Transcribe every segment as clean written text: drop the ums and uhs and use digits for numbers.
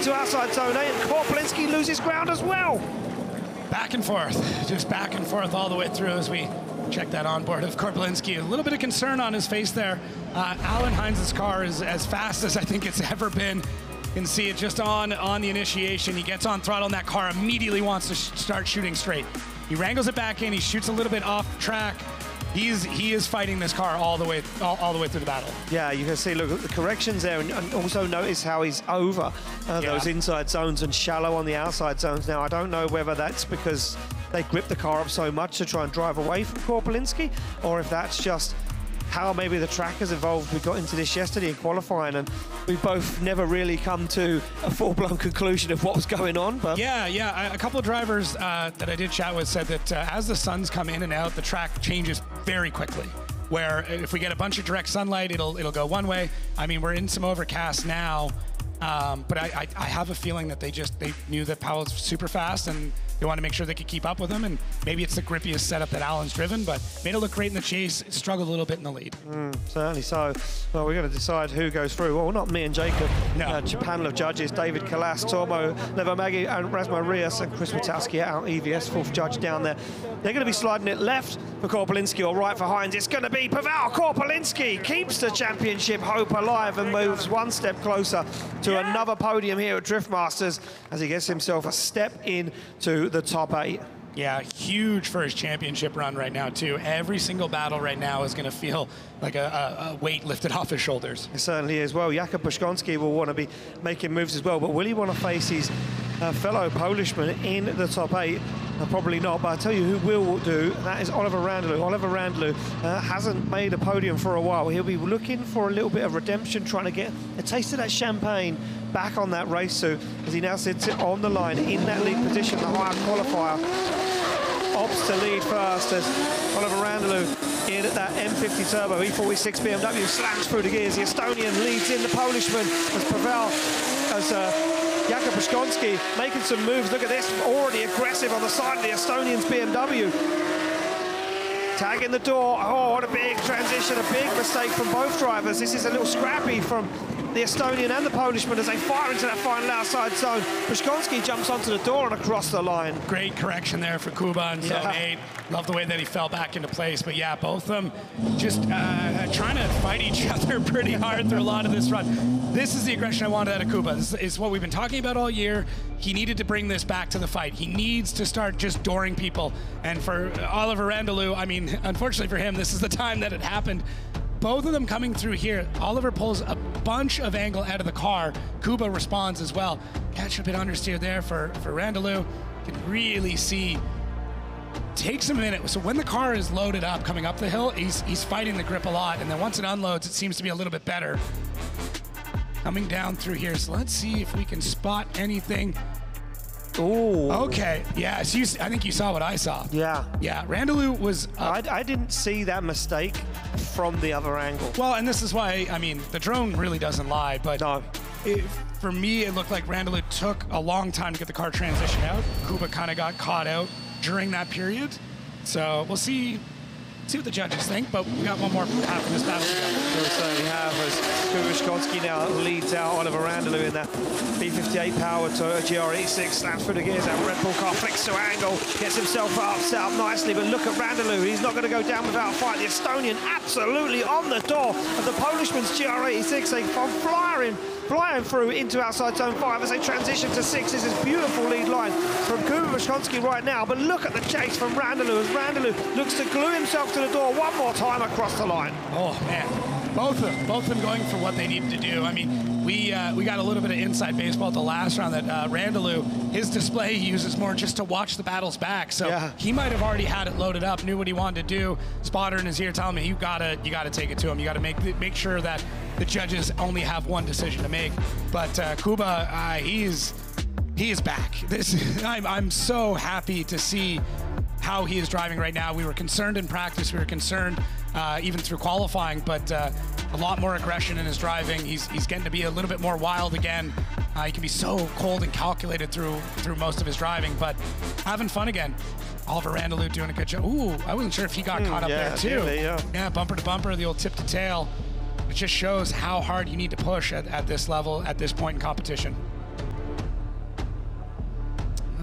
into outside zone 8, and Korpelinski loses ground as well. Back and forth, just back and forth all the way through as we check that onboard of Korpelinski. A little bit of concern on his face there. Alan Heinz's car is as fast as I think it's ever been. You can see it just on the initiation. He gets on throttle and that car immediately wants to start shooting straight. He wrangles it back in, he shoots a little bit off track. He is fighting this car all the way through the battle. Yeah, you can see, look at the corrections there, and also notice how he's over those inside zones and shallow on the outside zones. Now, I don't know whether that's because they grip the car up so much to try and drive away from Korpelinski, or if that's just how maybe the track has evolved. We got into this yesterday in qualifying, and we both never really come to a full-blown conclusion of what was going on. But yeah. A couple of drivers that I did chat with said that as the suns come in and out, the track changes very quickly. Where if we get a bunch of direct sunlight, it'll go one way. I mean, we're in some overcast now, but I have a feeling that they knew that Powell's super fast and they want to make sure they could keep up with him, and maybe it's the grippiest setup that Alan's driven, but made it look great in the chase, struggled a little bit in the lead. Certainly so. Well, we're going to decide who goes through. Well, not me and Jacob. No. Panel of judges, David Kalas, Tormo Levamagi, and Rasmo Rios, and Chris Witowski out EVS, fourth judge down there. They're going to be sliding it left for Korpelinski or right for Heinz. It's going to be Pavel Korpelinski, keeps the championship hope alive and moves one step closer to another podium here at Drift Masters as he gets himself a step into the top 8. Yeah, huge for his championship run right now, too. Every single battle right now is going to feel like a weight lifted off his shoulders. It certainly is. Well, Jakub Puszczonski will want to be making moves as well, but will he want to face his fellow Polishman in the top 8? Probably not, but I'll tell you who will do. That is Oliver Randalou. Oliver Randalou hasn't made a podium for a while. He'll be looking for a little bit of redemption, trying to get a taste of that champagne back on that race suit, as he now sits on the line in that lead position, the higher qualifier. Opts to lead first as Oliver Randalou in at that M50 Turbo E46 BMW slams through the gears. The Estonian leads in the Polishman as Pavel, as Jakub Puszczonski making some moves. Look at this, already aggressive on the side of the Estonian's BMW. Tagging the door. Oh, what a big transition, a big mistake from both drivers. This is a little scrappy from the Estonian and the Polishman as they fire into that final outside zone. Puszczonski jumps onto the door and across the line. Great correction there for Kuba on zone 8. Love the way that he fell back into place. But yeah, both of them just trying to fight each other pretty hard through a lot of this run. This is the aggression I wanted out of Kuba. This is what we've been talking about all year. He needed to bring this back to the fight. He needs to start just dooring people. And for Oliver Randalou, I mean, unfortunately for him, this is the time that it happened. Both of them coming through here. Oliver pulls a bunch of angle out of the car. Kuba responds as well. Catch a bit understeer there for Randalou. You can really see, takes a minute. So when the car is loaded up coming up the hill, he's fighting the grip a lot. And then once it unloads, it seems to be a little bit better. Coming down through here. So let's see if we can spot anything. Oh. Okay. Yeah. So I think you saw what I saw. Yeah. Yeah. Randalou was. I didn't see that mistake from the other angle. Well, and this is why, I mean, the drone really doesn't lie, but no. For me, it looked like Randalou took a long time to get the car transition out. Kuba kind of got caught out during that period. So we'll see what the judges think, but we got one more half of this battle to go. We certainly have, as Kuba Puszczonski now leads out Oliver Randalou in that B58 powered Toyota GR86, slams through the gears, that Red Bull car flicks to angle, gets himself up, set up nicely, but look at Randalou, he's not going to go down without a fight. The Estonian absolutely on the door of the Polishman's GR86. They come flying through into outside zone 5 as they transition to 6. This is beautiful lead line from Kuba Puszczonski right now, but look at the chase from Randalou as Randalou looks to glue himself to the door one more time across the line. Oh man, both of them going for what they needed to do. I mean, we got a little bit of inside baseball at the last round that Randalou, his display he uses more just to watch the battles back. So he might have already had it loaded up, knew what he wanted to do. Spotter in his ear telling me you gotta take it to him. You gotta make sure that the judges only have one decision to make. But Kuba, he is back. I'm so happy to see how he is driving right now. We were concerned in practice. We were concerned even through qualifying, but a lot more aggression in his driving. He's getting to be a little bit more wild again. He can be so cold and calculated through most of his driving, but having fun again. Oliver Randalou doing a good job. Ooh, I wasn't sure if he got caught up there too. Yeah, bumper to bumper, the old tip to tail. It just shows how hard you need to push at this level, at this point in competition.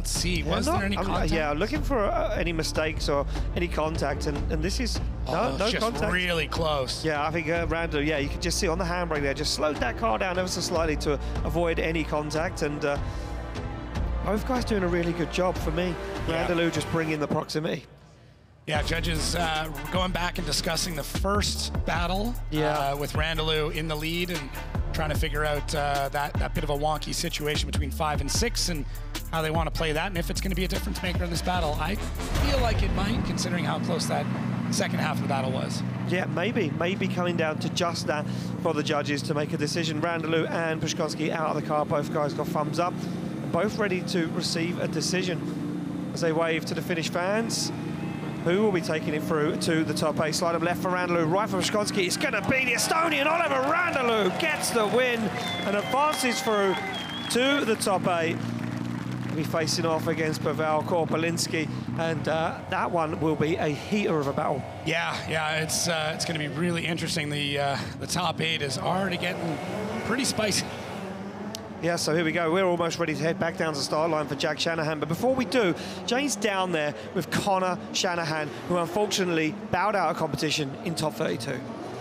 Let's see. Was there any contact? Yeah, looking for any mistakes or any contact, and this is no just contact. Really close. Yeah, I think Randall, yeah, you can just see on the handbrake there, just slowed that car down ever so slightly to avoid any contact, and both guys doing a really good job for me. Randall just bringing the proximity. Yeah, judges going back and discussing the first battle with Randall in the lead and trying to figure out that bit of a wonky situation between 5 and 6 and how they want to play that and if it's going to be a difference maker in this battle. I feel like it might, considering how close that second half of the battle was. Yeah, maybe coming down to just that for the judges to make a decision. Randall and Pushkowski out of the car, both guys got thumbs up, both ready to receive a decision as they wave to the Finnish fans. Who will be taking it through to the top 8? Slide them left for Randall, right for Pushkowski. It's going to be the Estonian Oliver Randall gets the win and advances through to the top 8. He'll be facing off against Pavel Korpelinski, and that one will be a heater of a battle. Yeah, it's going to be really interesting. The top 8 is already getting pretty spicy. Yeah, so here we go. We're almost ready to head back down to the start line for Jack Shanahan. But before we do, Jane's down there with Connor Shanahan, who unfortunately bowed out of competition in top 32.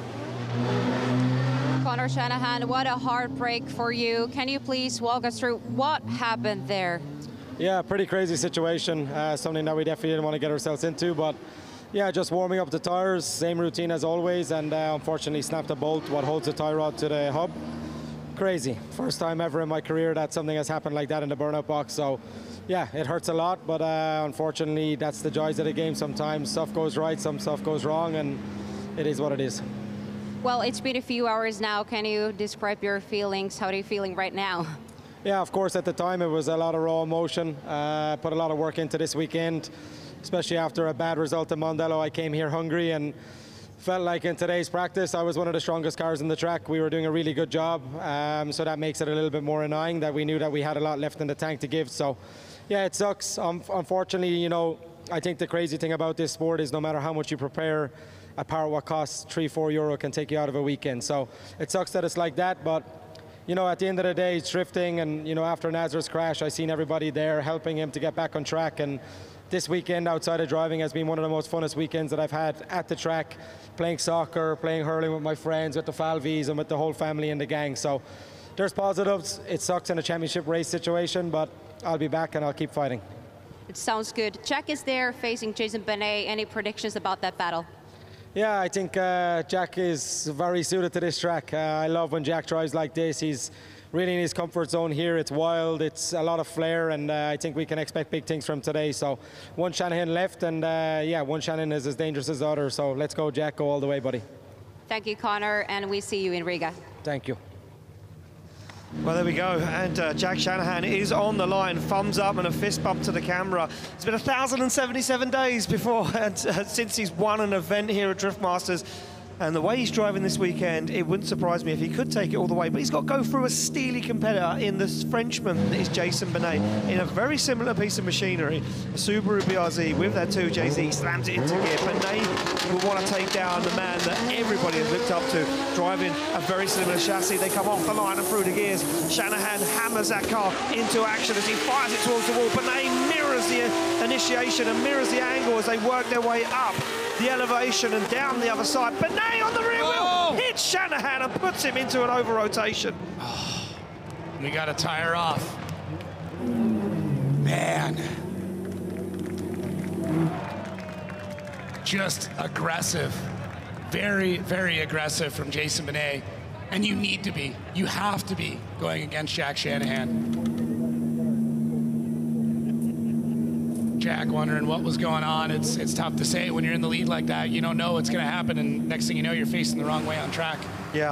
Connor Shanahan, what a heartbreak for you. Can you please walk us through what happened there? Yeah, pretty crazy situation. Something that we definitely didn't want to get ourselves into. But yeah, just warming up the tires, same routine as always. And unfortunately snapped a bolt, what holds the tie rod to the hub. Crazy. First time ever in my career that something has happened like that in the burnout box. So yeah, it hurts a lot, but unfortunately that's the joys of the game. Sometimes stuff goes right, some stuff goes wrong, and it is what it is. Well, it's been a few hours now. Can you describe your feelings? How are you feeling right now? Yeah, of course, at the time it was a lot of raw emotion. Put a lot of work into this weekend, especially after a bad result in Mondello. I came here hungry and felt like in today's practice I was one of the strongest cars in the track. We were doing a really good job, so that makes it a little bit more annoying that we knew that we had a lot left in the tank to give. So yeah, it sucks. Unfortunately, you know, I think the crazy thing about this sport is no matter how much you prepare, a part what costs 3-4 euro can take you out of a weekend. So it sucks that it's like that, but you know, at the end of the day, it's drifting, and you know, after Nazar's crash, I seen everybody there helping him to get back on track. And this weekend outside of driving has been one of the most funnest weekends that I've had at the track, playing soccer, playing hurling with my friends, with the Falvies and with the whole family and the gang. So there's positives. It sucks in a championship race situation, but I'll be back and I'll keep fighting. It sounds good. Jack is there facing Jason Benet. Any predictions about that battle? Yeah, I think Jack is very suited to this track. I love when Jack drives like this. He's really in his comfort zone here. It's wild, it's a lot of flair, and I think we can expect big things from today. So one Shanahan left, and yeah, one Shanahan is as dangerous as the other. So let's go, Jack, go all the way, buddy. Thank you, Connor, and we see you in Riga. Thank you. Well, there we go, and Jack Shanahan is on the line. Thumbs up and a fist bump to the camera. It's been 1,077 days before since he's won an event here at Drift Masters. And the way he's driving this weekend, it wouldn't surprise me if he could take it all the way. But he's got to go through a steely competitor in this Frenchman that is Jason Benet in a very similar piece of machinery. A Subaru BRZ with that 2JZ slams it into gear. Benet will want to take down the man that everybody has looked up to, driving a very similar chassis. They come off the line and through the gears. Shanahan hammers that car into action as he fires it towards the wall. Benet mirrors the initiation and mirrors the angle as they work their way up the elevation and down the other side. Benet on the rear wheel hits Shanahan and puts him into an over rotation. Oh, we got a tire off. Man. Just aggressive. Very, very aggressive from Jason Benet. And you need to be. You have to be going against Jack Shanahan. Jack wondering what was going on. It's tough to say when you're in the lead like that. You don't know what's going to happen, and next thing you know, you're facing the wrong way on track. Yeah,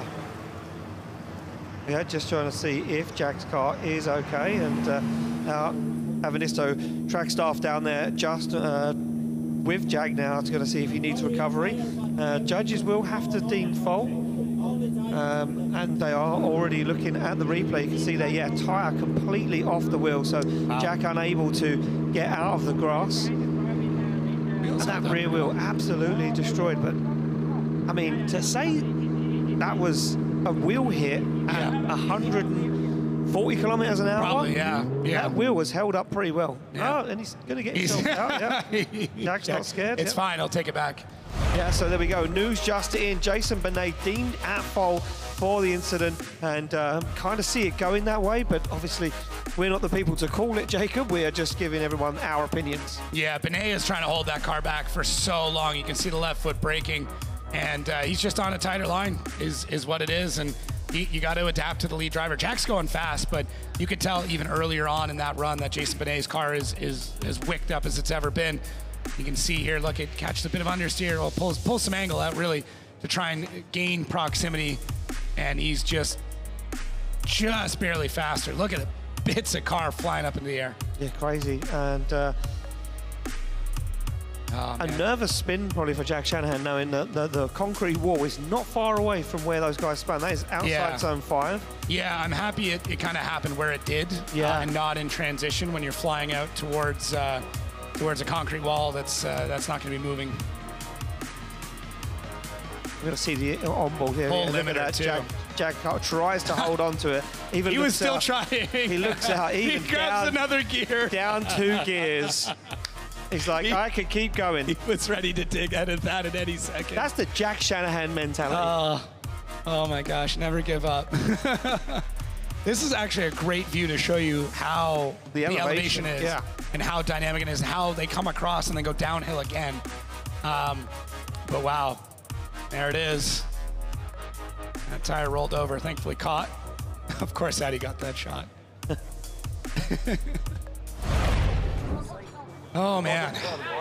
just trying to see if Jack's car is okay, and Avanisto track staff down there just with Jack now. It's going to see if he needs recovery. Judges will have to deem fault. And they are already looking at the replay. You can see there, tyre completely off the wheel. So Jack unable to get out of the grass. And that rear wheel absolutely destroyed. But, I mean, to say that was a wheel hit at 150 40 kilometers an hour. Probably, yeah. That wheel was held up pretty well. Yeah. Oh, and he's going to get himself out. Yeah. Jack's not scared. It's fine. I'll take it back. Yeah, so there we go. News just in. Jason Benet deemed at fault for the incident, and kind of see it going that way, but obviously we're not the people to call it, Jacob. We are just giving everyone our opinions. Yeah, Benet is trying to hold that car back for so long. You can see the left foot braking, and he's just on a tighter line is what it is, and you got to adapt to the lead driver. Jack's going fast, but you could tell even earlier on in that run that Jason Benet's car is as wicked up as it's ever been. You can see here, look, it catches a bit of understeer, or pulls some angle out really to try and gain proximity, and he's just barely faster. Look at the bits of car flying up in the air. Yeah, crazy. And a nervous spin probably for Jack Shanahan, knowing that the concrete wall is not far away from where those guys spun. That is outside zone 5. Yeah, I'm happy it kind of happened where it did, and not in transition when you're flying out towards a concrete wall that's not going to be moving. We're going to see the onboard here. Full limiter too. Jack tries to hold on to it. Even he was still trying. He looks out. Even he grabs another gear. Down 2 gears. He's like, I could keep going. He was ready to dig out of that at any second. That's the Jack Shanahan mentality. Oh my gosh, never give up. This is actually a great view to show you how the elevation is, and how dynamic it is, and how they come across and then go downhill again. But wow, there it is. That tire rolled over, thankfully caught. Of course, Addy got that shot. Oh man.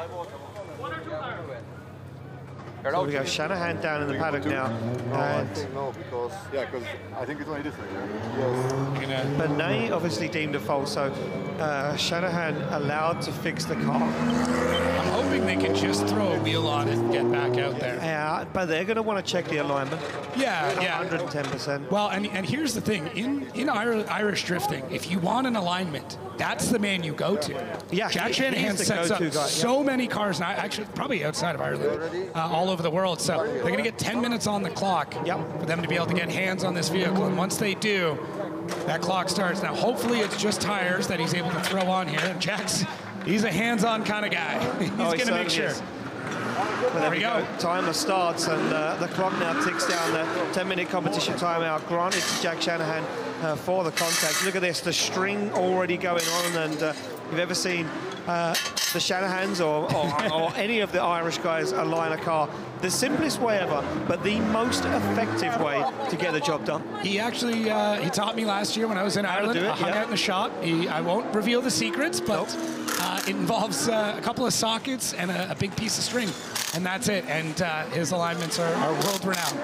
So we go Shanahan down in the paddock now. No, because I think it's only this way. Yes. Benet obviously deemed a fault, so Shanahan allowed to fix the car. I'm hoping they can just throw a wheel on it and get back out there. Yeah, but they're going to want to check the alignment. Yeah. 110%. Well, and here's the thing. In Irish drifting, if you want an alignment, that's the man you go to. Yeah, Jack Shanahan sets up so many cars, and actually probably outside of Ireland, all over the world. So they're going to get 10 minutes on the clock for them to be able to get hands on this vehicle. And once they do, that clock starts. Now, hopefully it's just tires that he's able to throw on here. And he's a hands-on kind of guy. He's going to make sure. There we go. Timer starts, and the clock now ticks down. The 10-minute competition timeout granted to Jack Shanahan for the contact. Look at this, the string already going on, and if you've ever seen the Shanahans or any of the Irish guys align a car, the simplest way ever, but the most effective way to get the job done. He actually he taught me last year when I was in Ireland. I hung out in the shop. I won't reveal the secrets, but it involves a couple of sockets and a big piece of string, and that's it. And his alignments are world-renowned.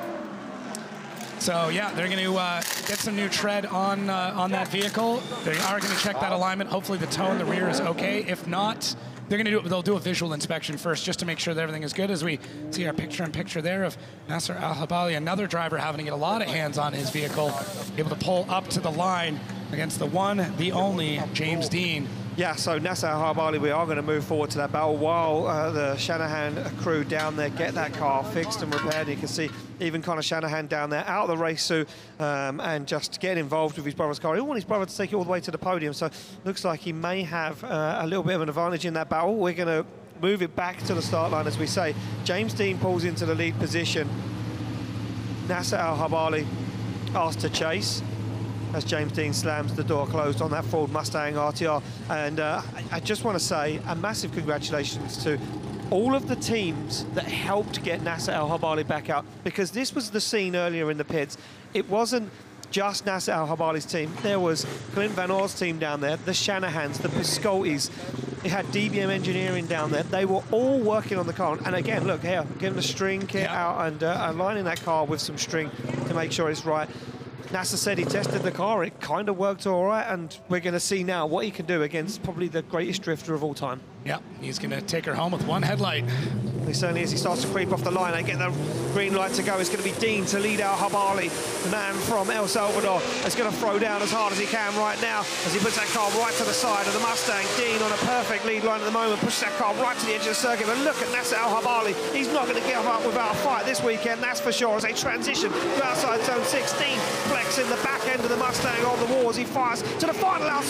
So yeah, they're going to get some new tread on that vehicle. They are going to check that alignment. Hopefully the toe in the rear is okay. If not, they'll do a visual inspection first just to make sure that everything is good, as we see our picture-in-picture there of Nasser Al-Habali, another driver having to get a lot of hands on his vehicle, able to pull up to the line against the one, the only James Deane. Yeah, so Nasser Al-Habali, we are going to move forward to that battle while the Shanahan crew down there get that car fixed and repaired. You can see even Connor Shanahan down there out of the race suit and just getting involved with his brother's car. He wants his brother to take it all the way to the podium, so looks like he may have a little bit of an advantage in that battle. We're going to move it back to the start line, as we say. James Deane pulls into the lead position. Nasser Al-Habali asked to chase as James Deane slams the door closed on that Ford Mustang RTR. And I just want to say a massive congratulations to all of the teams that helped get Nasser Al-Habali back out, because this was the scene earlier in the pits. It wasn't just Nasser Al-Habali's team. There was Clint Van Or's team down there, the Shanahans, the Piscottis. It had DBM Engineering down there. They were all working on the car. And again, look here, giving the string kit out and aligning that car with some string to make sure it's right. Nasser said he tested the car, it kind of worked all right, and we're going to see now what he can do against probably the greatest drifter of all time. Yeah, he's going to take her home with one headlight. He certainly is. He starts to creep off the line and get the green light to go. It's going to be Deane to lead Al-Habali, the man from El Salvador. Is going to throw down as hard as he can right now as he puts that car right to the side of the Mustang. Deane on a perfect lead line at the moment, pushes that car right to the edge of the circuit. But look at Nasser Al-Habali. He's not going to give up without a fight this weekend, that's for sure, as they transition to outside zone 16. suplex in the back end of the Mustang on the wall as he fires to the final outside.